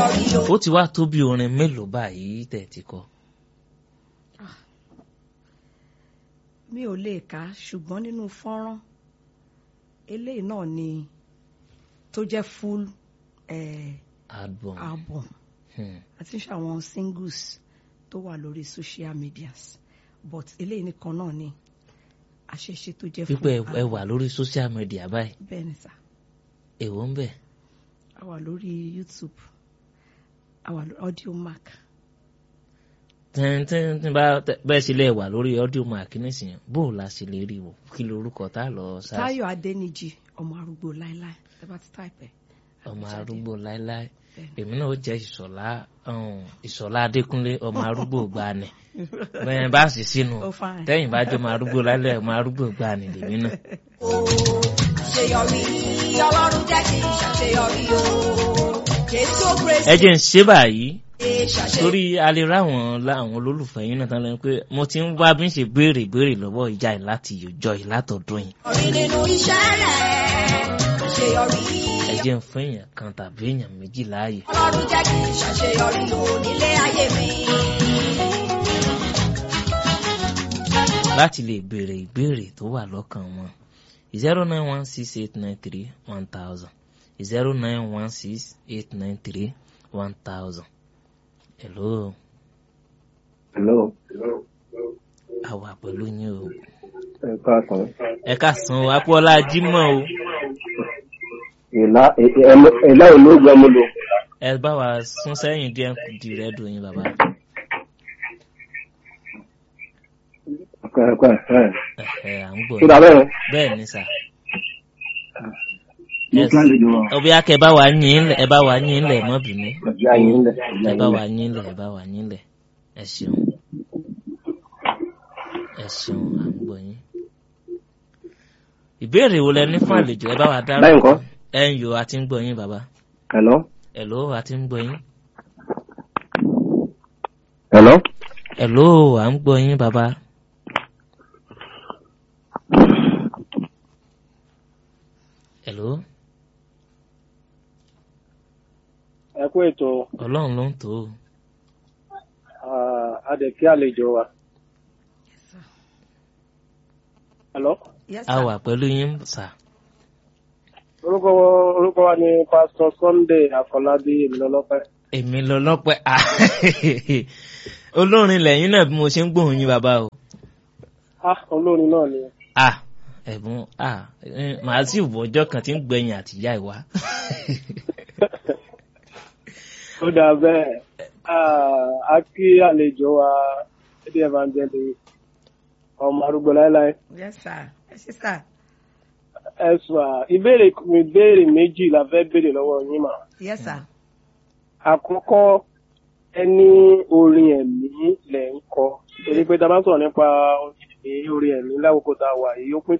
ó ti wá tó bí orin mélòó báyìí tẹ̀ ti kọ. mi ò lè kà ṣùgbọ́n nínú fọ́nrán eléyìí náà ni tó jẹ́ full album àti ṣe àwọn singles tó wà lórí social medias but eléyìí nìkan náà ni àṣẹṣe tó jẹ́ full pípẹ́ album. ẹ wà lórí social media báyìí. bẹ́ẹ̀ ni sà. èwo ń bẹ̀. a wà lórí YouTube a wà lórí Audiomack. tí bá bẹ́ẹ̀ sì lè wà lórí Audiomack nísìnyí bó o la ṣe lè rí wò kí lorúkọ tá a lọ sáà. Táyọ̀ Adéníjì ọmọ arúgbó láíláí ẹ bá ti táìpẹ̀. ọmọ arúgbó láíláí èmi náà ó jẹ́ ìṣọ̀lá Adékúnlé ọmọ arúgbó gbani bẹ́ẹ̀ bá sì sínú tẹ́yìn bá jọ ọmọ arúgbó láíláí ọmọ arúgbó gbani lèmi náà. àṣeyọrí Ọlọ́run jẹ́ kí n ṣàṣeyọrí o Jésù Kristi. ẹ jẹ́ ń ṣe báyìí torí a lè ráwọn olólùfẹ́ yín náà tán lẹ́nu pé mo ti ń wá bí ń ṣe béèrè lọ́wọ́ ìjà yìí láti yòjọ́ yìí látọ̀dún yìí. orí nínú iṣẹ́ rẹ̀ àṣeyọrí. ẹ jẹ́ ń fún èèyàn kan tàbí èèyàn méjì láàyè. Ọlọ́run jẹ́ kí n ṣàṣeyọrí o nílé ayé mi. láti lè béèrè ìbéèrè tó wà lọ́kàn wọn 09168931000 09168931000. Hello. Hello. àwa pẹ̀lú yín o. Ẹ káàsán. ẹ káàsán o apọ́lá Jímọ̀ o. Ìlà olóògbé mo lò. ẹ bá wa sún sẹ́yìn díẹ̀ di rẹ̀ dùn yín bàbá. à ń gbọ́ yín. bẹ́ẹ̀ ni sà. Mo kí àlejò wa. ọbẹ̀ akẹ́ bá wa yín lẹ̀ ẹ bá wa yín lẹ̀ mọ́ bínú. ẹ bá wa yín lẹ̀ ẹ ṣeun à ń gbọ́ yín. ìbéèrè wo lẹ ní fún àlejò ẹ bá wa dára. báyìí nǹkan. ẹ ń yọ àti ń gbọ́ yín bàbá. Hello. àti ń gbọ́ yín. Hello. à ń gbọ́ yín bàbá. Hello. ẹ kú ètò. Ọlọ́run ló ń tó o. Adẹ̀kí àlejò wa. Hello. Yes, a wà pẹ̀lú yín sà. Orúkọ wa ni Pastor Sunday Afọlábí Èmilọ́lọ́pẹ́. Èmilọ́lọ́pẹ́ olórin lẹ́yìn náà bí mo ṣe ń gbóhùn yín bàbá o. Olórin náà ni. Ẹ̀bùn màá sì wọ ọjọ́ kan tí ń gbẹ̀yìn àtìyá ìwá. Ó dà bẹ́ẹ̀ a kí àlejò wa Lady Evangelist ọmọ arúgbó láíláí. Yes sir. Ẹ ṣé sir. Ìbéèrè méjì la fẹ́ béèrè lọ́wọ́ yín mà. Yes sir. Àkọ́kọ́ ẹni orin ẹ̀mí lẹ̀ ń kọ torí pé tá a bá sọ̀rọ̀ nípa orin ẹ̀mí lákòókò tá a wà yìí ó pín